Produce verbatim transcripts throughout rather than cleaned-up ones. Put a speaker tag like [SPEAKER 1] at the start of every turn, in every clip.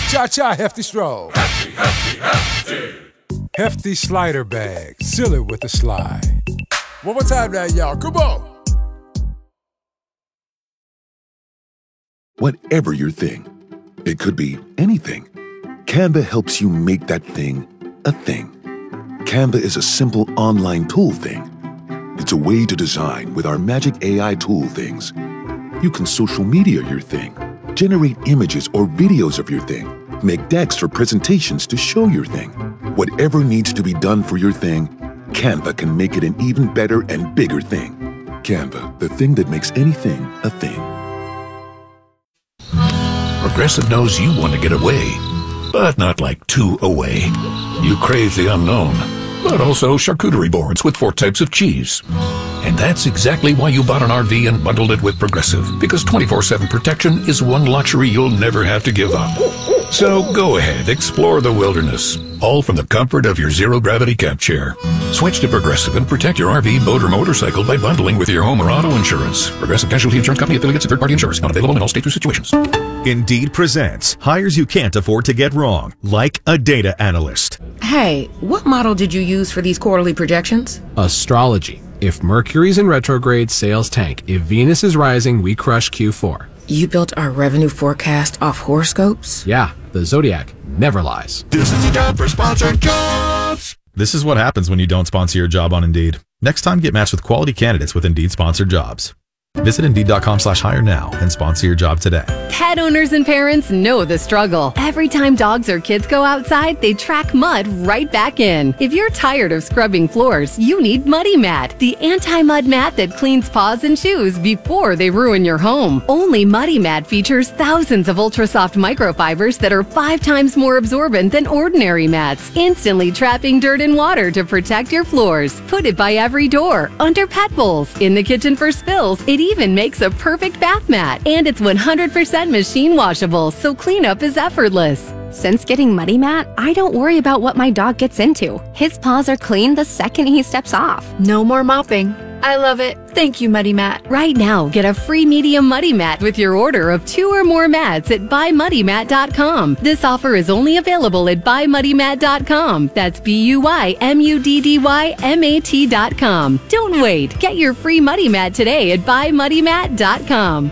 [SPEAKER 1] Cha-cha hefty stroll.
[SPEAKER 2] Hefty, hefty, hefty.
[SPEAKER 1] Hefty slider bag. Seal it with a slide. One more time now, y'all. Come on.
[SPEAKER 3] Whatever your thing, it could be anything. Canva helps you make that thing a thing. Canva is a simple online tool thing. It's a way to design with our magic A I tool things. You can social media your thing, generate images or videos of your thing, make decks or presentations to show your thing. Whatever needs to be done for your thing, Canva can make it an even better and bigger thing. Canva, the thing that makes anything a thing.
[SPEAKER 4] Progressive knows you want to get away, but not like too away. You crave the unknown, but also charcuterie boards with four types of cheese. And that's exactly why you bought an R V and bundled it with Progressive, because twenty-four seven protection is one luxury you'll never have to give up. So go ahead, explore the wilderness, all from the comfort of your zero-gravity camp chair. Switch to Progressive and protect your R V, boat, or motorcycle by bundling with your home or auto insurance. Progressive Casualty Insurance Company, affiliates, and third-party insurers. Not available in all states or situations.
[SPEAKER 5] Indeed presents hires you can't afford to get wrong, like a data analyst.
[SPEAKER 6] Hey, what model did you use for these quarterly projections?
[SPEAKER 7] Astrology. If Mercury's in retrograde, sales tank. If Venus is rising, we crush Q four.
[SPEAKER 6] You built our revenue forecast off horoscopes?
[SPEAKER 7] Yeah, the Zodiac never lies.
[SPEAKER 4] This is the job for sponsored jobs.
[SPEAKER 5] This is what happens when you don't sponsor your job on Indeed. Next time, get matched with quality candidates with Indeed sponsored jobs. Visit Indeed.com slash hire now and sponsor your job today.
[SPEAKER 8] Pet owners and parents know the struggle. Every time dogs or kids go outside, they track mud right back in. If you're tired of scrubbing floors, you need Muddy Mat, the anti-mud mat that cleans paws and shoes before they ruin your home. Only Muddy Mat features thousands of ultra-soft microfibers that are five times more absorbent than ordinary mats, instantly trapping dirt and water to protect your floors. Put it by every door, under pet bowls, in the kitchen for spills. It even makes a perfect bath mat, and it's one hundred percent machine washable, so cleanup is effortless.
[SPEAKER 9] Since getting Muddy Mat, I don't worry about what my dog gets into. His paws are clean the second he steps off.
[SPEAKER 10] No more mopping. I love it. Thank you, Muddy Mat.
[SPEAKER 8] Right now, get a free medium Muddy Mat with your order of two or more mats at buy muddy mat dot com. This offer is only available at buy muddy mat dot com. That's B U Y M U D D Y M A T dot com. Don't wait. Get your free Muddy Mat today at buy muddy mat dot com.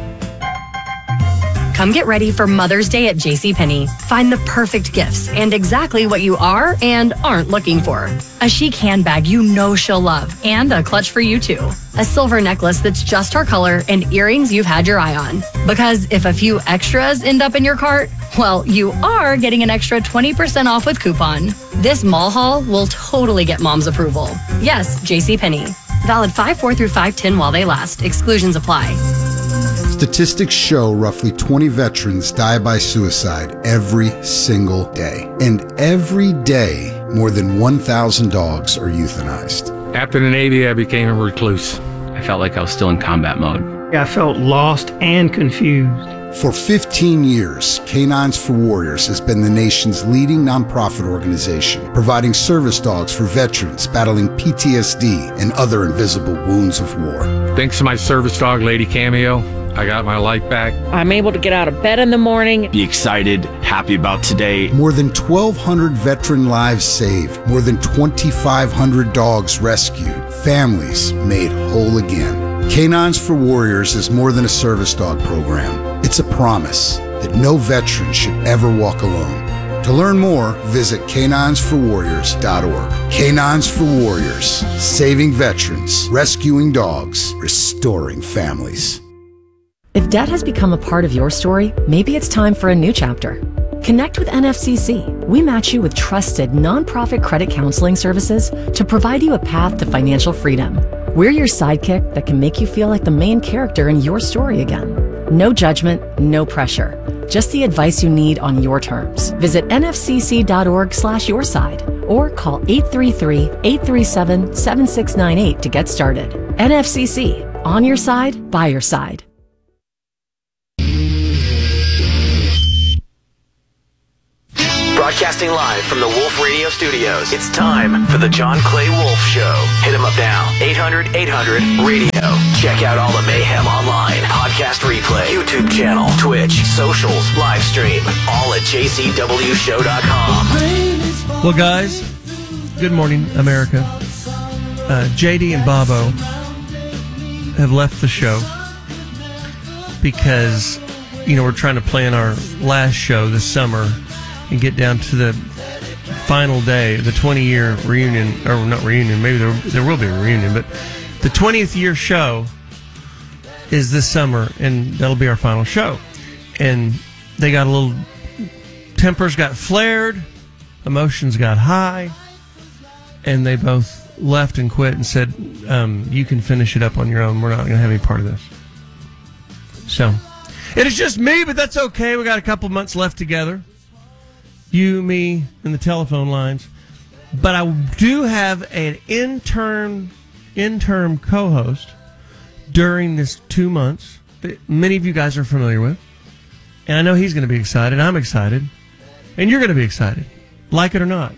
[SPEAKER 11] Come get ready for Mother's Day at JCPenney. Find the perfect gifts and exactly what you are and aren't looking for. A chic handbag you know she'll love, and a clutch for you too. A silver necklace that's just her color, and earrings you've had your eye on. Because if a few extras end up in your cart, well, you are getting an extra twenty percent off with coupon. This mall haul will totally get mom's approval. Yes, JCPenney. Valid five four through five ten while they last. Exclusions apply.
[SPEAKER 12] Statistics show roughly twenty veterans die by suicide every single day. And every day, more than one thousand dogs are euthanized.
[SPEAKER 13] After the Navy, I became a recluse. I felt like I was still in combat mode.
[SPEAKER 14] I felt lost and confused.
[SPEAKER 12] For fifteen years, Canines for Warriors has been the nation's leading nonprofit organization, providing service dogs for veterans battling P T S D and other invisible wounds of war.
[SPEAKER 13] Thanks to my service dog, Lady Cameo, I got my life back.
[SPEAKER 15] I'm able to get out of bed in the morning.
[SPEAKER 16] Be excited, happy about today.
[SPEAKER 12] More than twelve hundred veteran lives saved. More than twenty-five hundred dogs rescued. Families made whole again. Canines for Warriors is more than a service dog program. It's a promise that no veteran should ever walk alone. To learn more, visit canines for warriors dot org. Canines for Warriors, saving veterans, rescuing dogs, restoring families.
[SPEAKER 17] If debt has become a part of your story, maybe it's time for a new chapter. Connect with N F C C. We match you with trusted nonprofit credit counseling services to provide you a path to financial freedom. We're your sidekick that can make you feel like the main character in your story again. No judgment, no pressure. Just the advice you need on your terms. Visit N F C C dot org slash your side or call eight three three, eight three seven, seven six nine eight to get started. N F C C, on your side, by your side.
[SPEAKER 18] Brought Broadcasting live from the Wolf Radio Studios, it's time for the John Clay Wolf Show. Hit him up now, eight hundred eight hundred radio. Check out all the mayhem online, podcast replay, YouTube channel, Twitch, socials, live stream, all at j c w show dot com.
[SPEAKER 19] Well, guys, good morning, America. Uh, J D and Bobo have left the show because, you know, we're trying to plan our last show this summer and get down to the final day, the twenty-year reunion, or not reunion, maybe there, there will be a reunion, but the twentieth year show is this summer, and that'll be our final show. And they got a little, tempers got flared, emotions got high, and they both left and quit and said, um, you can finish it up on your own. We're not going to have any part of this. So, it is just me, but that's okay. We got a couple months left together. You, me, and the telephone lines. But I do have an intern, interim co-host during this two months that many of you guys are familiar with. And I know he's going to be excited. I'm excited. And you're going to be excited. Like it or not.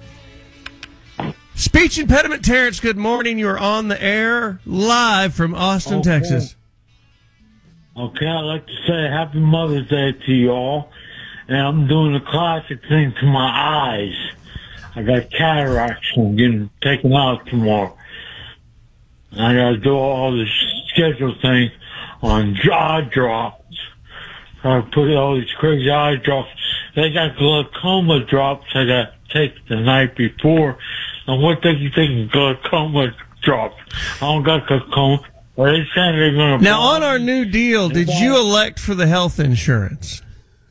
[SPEAKER 19] Speech impediment Terrence, good morning. You're on the air live from Austin, okay. Texas.
[SPEAKER 20] Okay, I'd like to say Happy Mother's Day to you all. And I'm doing the classic thing to my eyes. I got cataracts and I'm getting taken out tomorrow. And I got to do all this schedule thing on eye drops. I put all these crazy eye drops. They got glaucoma drops I got to take the night before. And what they you think glaucoma drops? I don't got glaucoma. But they saying they're going to.
[SPEAKER 19] Now, on our new deal, did you elect for the health insurance?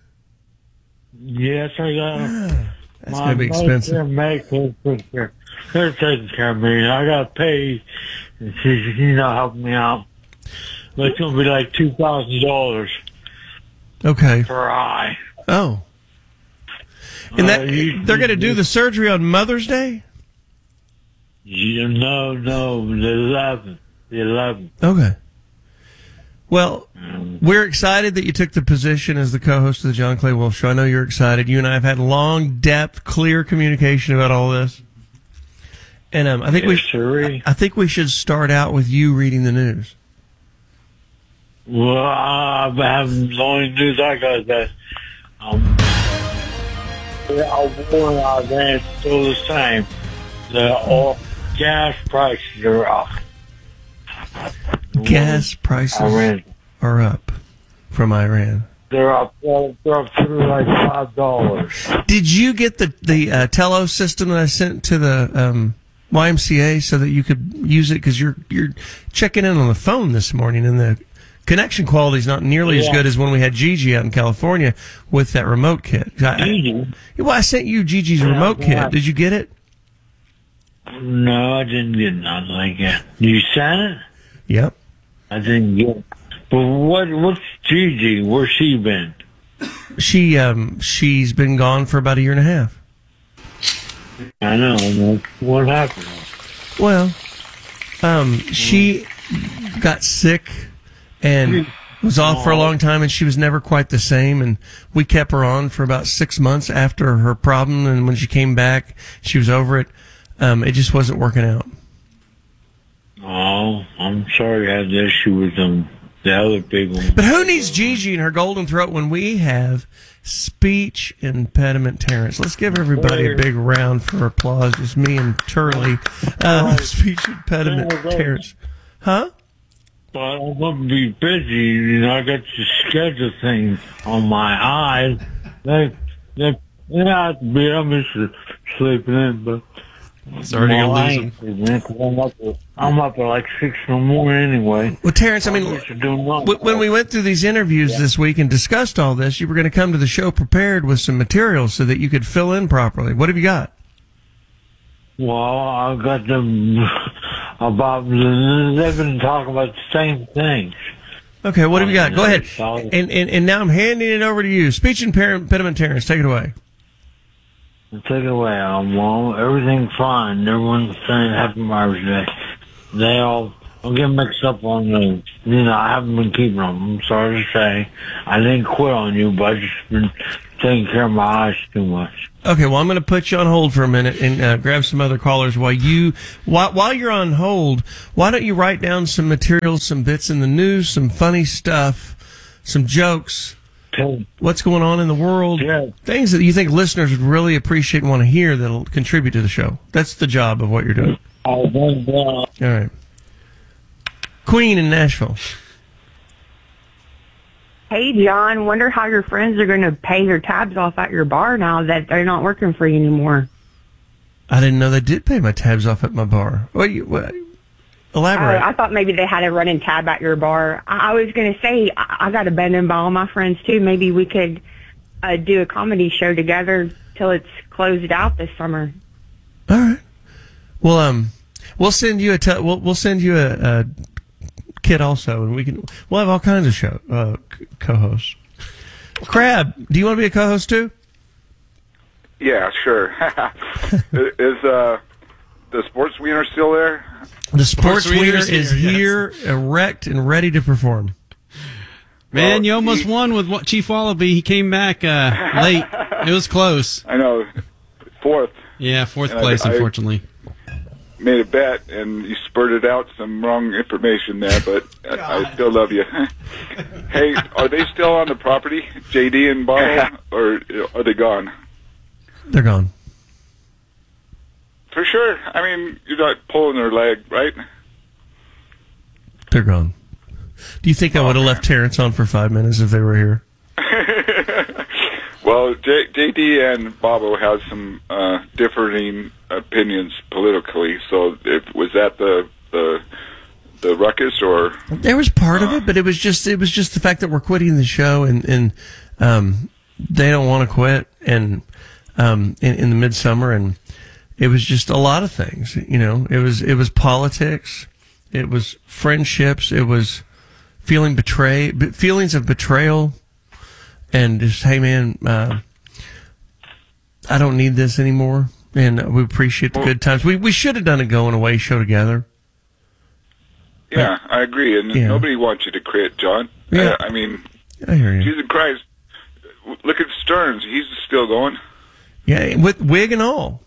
[SPEAKER 20] Yes, I got.
[SPEAKER 19] Ah, that's going to be expensive.
[SPEAKER 20] Medical, they're taking care of me. I got to pay. And she's, you know, helping me out. But it's going to be like two thousand dollars.
[SPEAKER 19] Okay.
[SPEAKER 20] Per eye.
[SPEAKER 19] Oh. And that
[SPEAKER 20] uh, you,
[SPEAKER 19] they're going to do the surgery on Mother's Day?
[SPEAKER 20] You, no, no, the eleventh. The eleventh.
[SPEAKER 19] Okay. Well, we're excited that you took the position as the co-host of the John Clay Wolf Show. I know you're excited. You and I have had long, depth, clear communication about all this. And um, I think
[SPEAKER 20] yes,
[SPEAKER 19] we, I, I think we should start out with you reading the news.
[SPEAKER 20] Well, I haven't. The only news I got is that um, our war in Iran is still the same. The all gas prices are up.
[SPEAKER 19] Gas prices Iran. are up from Iran.
[SPEAKER 20] They're up. They're up to like five dollars.
[SPEAKER 19] Did you get the the uh, Telos system that I sent to the um, Y M C A so that you could use it? Because you're you're checking in on the phone this morning, and the connection quality is not nearly yeah. as good as when we had Gigi out in California with that remote kit.
[SPEAKER 20] Gigi?
[SPEAKER 19] I, well, I sent you Gigi's yeah, remote yeah. kit. Did you get it?
[SPEAKER 20] No, I didn't get nothing like that. You sent it?
[SPEAKER 19] Yep.
[SPEAKER 20] I didn't get it. But what, what's Gigi? Where's she been?
[SPEAKER 19] She, um, she's been gone for about a year and a half.
[SPEAKER 20] I know. What happened?
[SPEAKER 19] Well, um, she got sick and was off for a long time, and she was never quite the same, and we kept her on for about six months after her problem, and when she came back, she was over it. Um, it just wasn't working out.
[SPEAKER 20] Oh, I'm sorry you had the issue with them, the other big one.
[SPEAKER 19] But who needs Gigi and her golden throat when we have speech impediment Terrence? Let's give everybody a big round for applause. Just me and Turley. Uh, speech impediment Terrence. Huh?
[SPEAKER 20] But I'm going to be busy. You know, I got to schedule things on my eyes. They, they, they have to be, I'm just sleeping in, but.
[SPEAKER 19] It's already
[SPEAKER 20] no,
[SPEAKER 19] going to lose
[SPEAKER 20] him. I'm up, at, I'm up at like six in the morning anyway.
[SPEAKER 19] Well, Terrence, I mean, when we went through these interviews yeah. this week and discussed all this, you were going to come to the show prepared with some material so that you could fill in properly. What have you got?
[SPEAKER 20] Well, I got them about, they've been talking about the same things.
[SPEAKER 19] Okay, what have you got? Go ahead. And, and, and now I'm handing it over to you. Speech impediment Terrence, take it away.
[SPEAKER 20] Take it away. Um, well, everything's fine. Everyone's saying Happy Mother's Day. They all I'm getting mixed up on the, you know, I haven't been keeping them. I'm sorry to say. I didn't quit on you, but I've just been taking care of my eyes too much.
[SPEAKER 19] Okay, well, I'm going to put you on hold for a minute and uh, grab some other callers while you, while, while you're on hold, why don't you write down some material, some bits in the news, some funny stuff, some jokes,
[SPEAKER 20] okay.
[SPEAKER 19] What's going on in the world,
[SPEAKER 20] yeah.
[SPEAKER 19] Things that you think listeners would really appreciate and want to hear that'll contribute to the show. That's the job of what you're doing.
[SPEAKER 20] All
[SPEAKER 19] right. Queen in Nashville.
[SPEAKER 21] Hey, John, wonder how your friends are going to pay their tabs off at your bar now that they're not working for you anymore.
[SPEAKER 19] I didn't know they did pay my tabs off at my bar. What? You, what elaborate.
[SPEAKER 21] Uh, I thought maybe they had a running tab at your bar. I, I was going to say, I, I got abandoned by all my friends, too. Maybe we could uh, do a comedy show together till it's closed out this summer.
[SPEAKER 19] All right. Well, um, we'll send you a te- we'll we'll send you a, a kit also, and we can we'll have all kinds of show uh, co-hosts. Crab, do you want to be a co-host too?
[SPEAKER 22] Yeah, sure. Is uh, the sports wiener still there?
[SPEAKER 19] The sports,
[SPEAKER 22] Sports
[SPEAKER 19] wiener
[SPEAKER 22] wiener's
[SPEAKER 19] is
[SPEAKER 22] here, yes.
[SPEAKER 19] here, erect and ready to perform.
[SPEAKER 23] Man,
[SPEAKER 22] Well,
[SPEAKER 23] you almost
[SPEAKER 22] he-
[SPEAKER 23] won with what, Chief Wallaby. He came back uh, late. It was close.
[SPEAKER 22] I know, fourth.
[SPEAKER 23] Yeah, fourth
[SPEAKER 22] And I-
[SPEAKER 23] place,
[SPEAKER 22] I-
[SPEAKER 23] unfortunately.
[SPEAKER 22] Made a bet, and you spurted out some wrong information there, but I, I still love you. Hey, are they still on the property, J D and Bob, or are they gone?
[SPEAKER 19] They're gone.
[SPEAKER 22] For sure. I mean, you're not pulling their leg, right?
[SPEAKER 19] They're gone. Do you think I would have left Terrence on for five minutes if they were here?
[SPEAKER 22] Well, J- JD and Bobo have some uh, differing opinions politically. So, if, was that the the the ruckus, or
[SPEAKER 19] There was part of it, but it was just it was just the fact that we're quitting the show, and and um, they don't want to quit, and um, in, in the midsummer, and it was just a lot of things. You know, it was it was politics, it was friendships, it was feeling betray b- feelings of betrayal, and just hey man, uh, I don't need this anymore, and we appreciate the good times. We we should have done a going away show together.
[SPEAKER 22] yeah, I agree. And
[SPEAKER 19] Yeah.
[SPEAKER 22] nobody wants you to quit, John.
[SPEAKER 19] Yeah.
[SPEAKER 22] Uh, I mean,
[SPEAKER 19] I hear you.
[SPEAKER 22] Jesus Christ, w- look at Stearns. He's still going.
[SPEAKER 19] Yeah, with wig and all.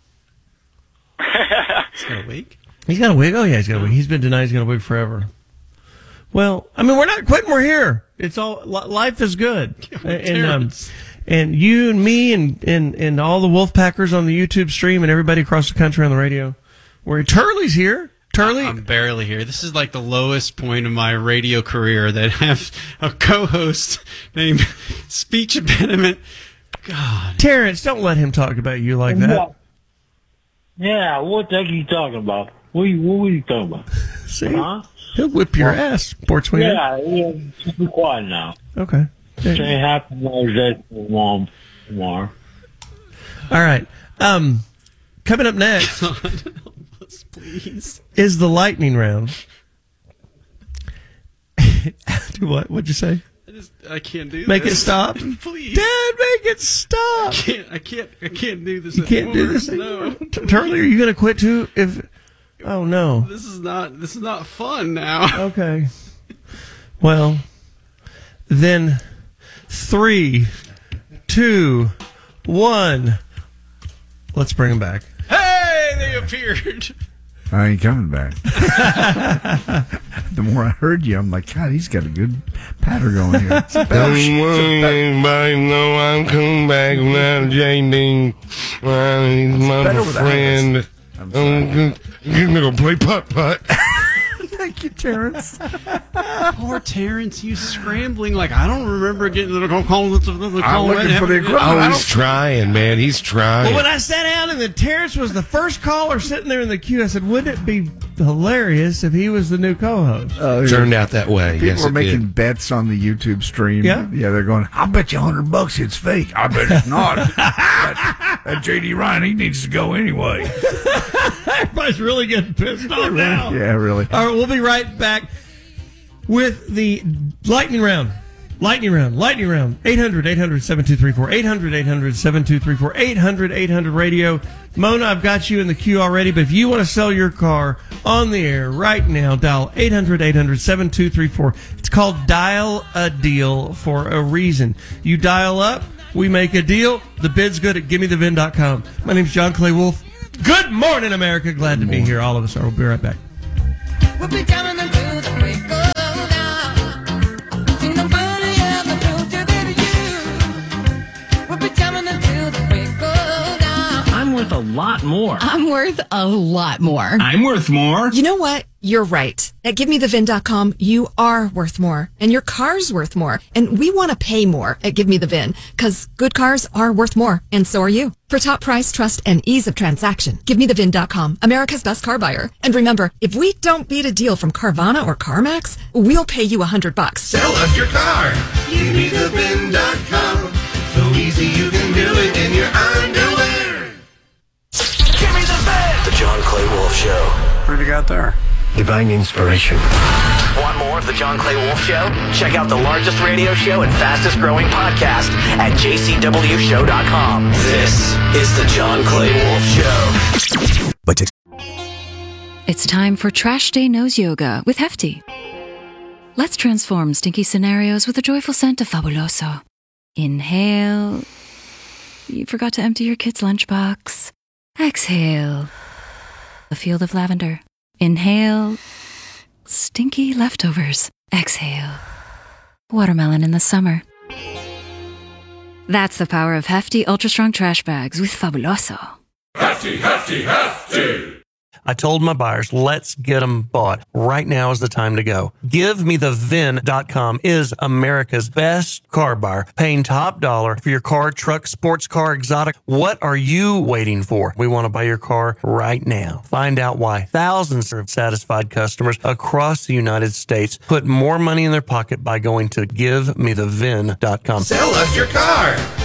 [SPEAKER 23] He's got a wig?
[SPEAKER 19] He's got a wig? Oh, yeah, he's got a wig. He's been denied he's got a wig forever. Well, I mean, we're not quitting. We're here. It's all, li- life is good. and, um, and you and me and, and, and all the Wolfpackers on the YouTube stream and everybody across the country on the radio. We're, Turley's here. Turley.
[SPEAKER 23] I'm barely here. This is like the lowest point of my radio career that I have a co-host named Speech Impediment. God.
[SPEAKER 19] Terrence, don't let him talk about you like that.
[SPEAKER 20] Yeah, yeah what the heck are you talking about? What are you, what were you talking about?
[SPEAKER 19] See?
[SPEAKER 20] Huh?
[SPEAKER 19] He'll whip your ass, sports wiener.
[SPEAKER 20] Yeah, yeah, just be quiet now.
[SPEAKER 19] Okay.
[SPEAKER 20] Say happy Mother's Day to Mom tomorrow.
[SPEAKER 19] All right. Um, coming up next
[SPEAKER 23] Please.
[SPEAKER 19] is the lightning round. Do what? What'd you say?
[SPEAKER 23] I, just, I can't do
[SPEAKER 19] Make
[SPEAKER 23] this.
[SPEAKER 19] it stop.
[SPEAKER 23] Please.
[SPEAKER 19] Dad, make it stop.
[SPEAKER 23] I can't, I can't, I can't do this
[SPEAKER 19] You can't
[SPEAKER 23] anymore.
[SPEAKER 19] do this.
[SPEAKER 23] No.
[SPEAKER 19] T- Turley, are you going to quit too? If oh no,
[SPEAKER 23] This is not, this is not fun now.
[SPEAKER 19] okay. Well, then three, two, one. Let's bring him back.
[SPEAKER 23] Hey, they appeared.
[SPEAKER 24] I ain't coming back. The more I heard you, I'm like, God, he's got a good patter going here. It's a better,
[SPEAKER 25] Don't want anybody know I'm coming back without J D. Well, he's my
[SPEAKER 24] better with
[SPEAKER 25] friend. I'm gonna go play putt putt.
[SPEAKER 24] Thank you, Terrence.
[SPEAKER 23] Poor Terrence, you scrambling like I don't remember getting the call. call, call
[SPEAKER 25] I'm looking for the equipment. Oh, he's trying, man. He's trying.
[SPEAKER 19] Well, when I sat down and then Terrence was the first caller sitting there in the queue, I said, wouldn't it be hilarious if he was the new co-host?
[SPEAKER 24] Uh,
[SPEAKER 25] Turned out that way.
[SPEAKER 24] People
[SPEAKER 25] Yes,
[SPEAKER 24] are
[SPEAKER 25] it
[SPEAKER 24] making
[SPEAKER 25] did.
[SPEAKER 24] bets on the YouTube stream.
[SPEAKER 19] Yeah?
[SPEAKER 24] Yeah, they're going, I'll bet you a hundred bucks it's fake. I bet it's not. that, that J D Ryan, he needs to go anyway.
[SPEAKER 19] Everybody's really getting pissed off now.
[SPEAKER 24] Yeah, really.
[SPEAKER 19] All right, we'll be right back with the lightning round. Lightning round, lightning round. eight hundred, eight hundred, seven two three four. eight hundred, eight hundred, seven two three four. eight hundred, eight hundred radio. Mona, I've got you in the queue already, but if you want to sell your car on the air right now, dial eight hundred, eight hundred, seven two three four. It's called Dial a Deal for a reason. You dial up, we make a deal. The bid's good at give me the vin dot com. My name's John Clay Wolf. Good morning, America. Glad to be here. All of us are. We'll be right back.
[SPEAKER 1] We'll be coming into the break of dawn. Ain't nobody ever told you that you. We'll be coming into the break of dawn.
[SPEAKER 2] I'm worth a lot more.
[SPEAKER 3] I'm worth a lot more.
[SPEAKER 2] I'm worth more.
[SPEAKER 3] You know what? You're right. At give me the vin dot com, you are worth more. And your car's worth more. And we want to pay more at Give Me The VIN. Because good cars are worth more. And so are you. For top price, trust, and ease of transaction, give me the vin dot com, America's best car buyer. And remember, if we don't beat a deal from Carvana or CarMax, we'll pay you a hundred bucks.
[SPEAKER 1] Sell us your car. give me the vin dot com. So easy you can do it in your underwear.
[SPEAKER 18] Give me the VIN. The John Clay Wolf Show.
[SPEAKER 6] Where'd you got there?
[SPEAKER 18] Divine inspiration. Want more of the John Clay Wolf Show? Check out the largest radio show and fastest growing podcast at j c w show dot com. This is the John Clay Wolf Show.
[SPEAKER 7] But it's time for Trash Day Nose Yoga with Hefty. Let's transform stinky scenarios with the joyful scent of Fabuloso. Inhale. You forgot to empty your kid's lunchbox. Exhale. A field of lavender. Inhale. Stinky leftovers. Exhale. Watermelon in the summer. That's the power of Hefty Ultra Strong Trash Bags with Fabuloso.
[SPEAKER 1] Hefty, hefty, hefty.
[SPEAKER 26] I told my buyers, let's get them bought. Right now is the time to go. give me the vin dot com is America's best car buyer, paying top dollar for your car, truck, sports car, exotic. What are you waiting for? We want to buy your car right now. Find out why thousands of satisfied customers across the United States put more money in their pocket by going to give me the vin dot com.
[SPEAKER 1] Sell us your car.